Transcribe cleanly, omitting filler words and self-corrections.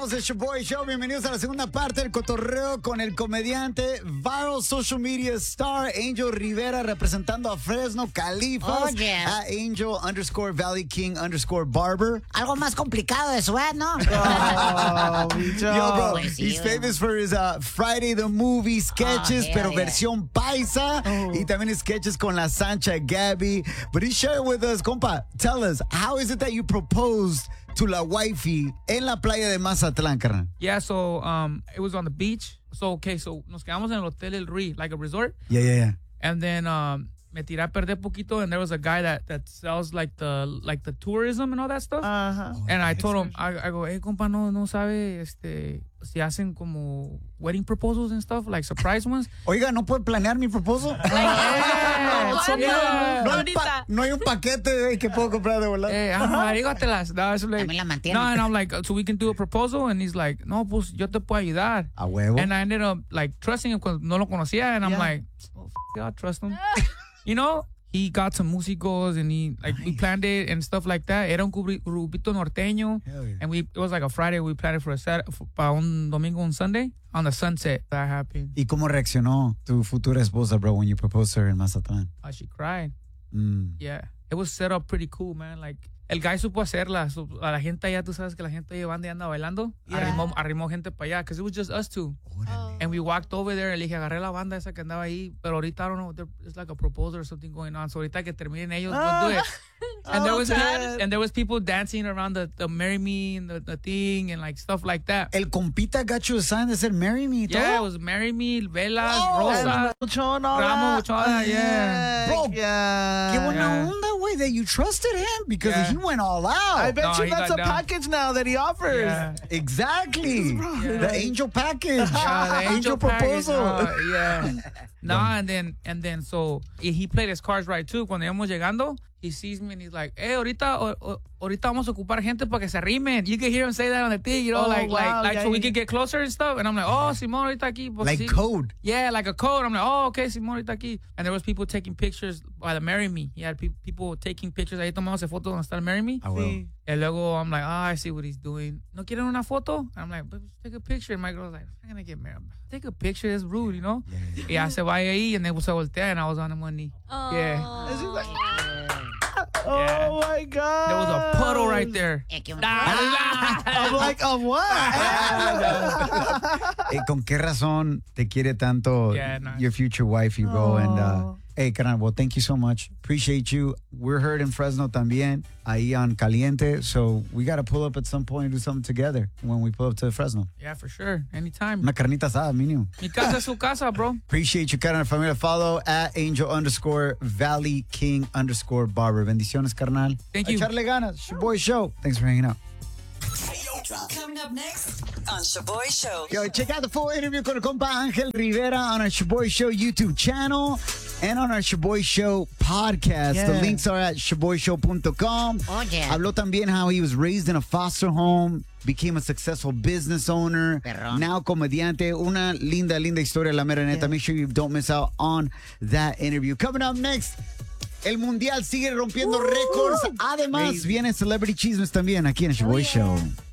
Somos el Shaboy Show. Bienvenidos a la segunda parte del cotorreo con el comediante, viral social media star, Angel Rivera, representando a Fresno, Califas. Oh, yeah. A Angel_Valley_King_Barber. Algo más complicado de eso, ¿no? Oh, bicho. Yo, bro, Pues sí, he's güey. famous for his Friday the Movie sketches, hell pero yeah. versión paisa. Y también sketches con la Sancha Gabby. But he shared with us, compa, tell us, how is it that you proposed to la wifey en la playa de Mazatlán, carnal? Yeah, so it was on the beach. So nos quedamos en el Hotel El Rey, like a resort. Yeah. And then me tiré a perder poquito, and there was a guy that sells like the tourism and all that stuff. Ajá. And I told him, I go, hey, compa, no sabe si hacen como wedding proposals and stuff, like surprise ones. Oiga, ¿no puede planear mi proposal? Yeah. No hay un paquete que puedo comprar de volar. Arígatelas. No, it's like, También la mantiene. no, and I'm like, so we can do a proposal? And he's like, no, pues yo te puedo ayudar. A huevo. And I ended up like trusting him because no lo conocía, and I'm Yeah. like, oh, I'll trust him. You know, he got some músicos, and we planned it and stuff like that. Era un grupito norteño, Hell yeah. and it was like a Friday. We planned it for para un domingo, un Sunday on the sunset. That happened. ¿Y cómo reaccionó tu futura esposa, bro, when you proposed to her in Mazatlán? She cried. Mm. Yeah, it was set up pretty cool, man. Like el guy supo hacerla. A la gente allá, tú sabes que la gente llevando y anda bailando. Yeah. Arrimó gente para allá, because it was just us two. And we walked over there, y le dije, agarré la banda esa que andaba ahí, pero ahorita, I don't know, there's like a proposal or something going on. So ahorita que terminen ellos, we'll do it. And there was people dancing around the Marry Me and the thing and like stuff like that. El compita got you a sign that said marry me y todo. Yeah, it was Marry Me, Velas, Oh, Rosa, Buchonola. Ramo, Buchola, yeah. Bro, yeah. Qué buena Yeah. onda, way that you trusted him because Yeah. he went all out. I bet No, you he that's got a down. package now that he offers. Yeah. Exactly. Yeah. The angel package. The angel package, proposal. yeah. No, and then so he played his cards right too. Cuando íbamos llegando, he sees me and he's like, hey, ahorita vamos a ocupar gente para que se arrimen. You can hear him say that on the thing, you know, Oh, like wow, yeah, so we yeah. can get closer and stuff. And I'm like, oh, Simón ahorita aquí. Pues, Like sí. code. Yeah, like a code. I'm like, oh, okay, Simón ahorita aquí. And there was people taking pictures by the Marry Me. He had people taking pictures. Ahí tomamos fotos donde está el Marry Me. Ah, well. Sí. And luego I'm like, I see what he's doing. ¿No quieren una foto? And I'm like, but take a picture. And my girl's like, I'm going to get married. Take a picture. It's rude, you know? Yeah. Y se va ahí, and then se voltea, and I was on one knee. Yeah. It's just like, Yeah. oh my God. There was a puddle right there. I'm like, of what? ¿Con qué razón te quiere tanto Yeah, no. your future wifey, bro? And Oh. hey, carnal, well, thank you so much. Appreciate you. We're heard in Fresno también, ahí on Caliente. So we got to pull up at some point and do something together when we pull up to Fresno. Yeah, for sure. Anytime. Una carnita asada, mínimo. Mi casa es su casa, bro. Appreciate you, carnal. Familia, follow at Angel_Valley_King_Barber. Bendiciones, carnal. Thank A you. echarle ganas. It's your boy show. Thanks for hanging out. Coming up next on Shaboy Show. Yo, check out the full interview con el compa Ángel Rivera on our Shaboy Show YouTube channel and on our Shaboy Show podcast. Yeah. The links are at shaboyshow.com. Oh, yeah. Habló también how he was raised in a foster home, became a successful business owner, Perrón. now comediante. Una linda historia, la mera neta. Yeah. Make sure you don't miss out on that interview. Coming up next, el Mundial sigue rompiendo récords. Además, viene Celebrity Chismes también aquí en el Shaboy Show.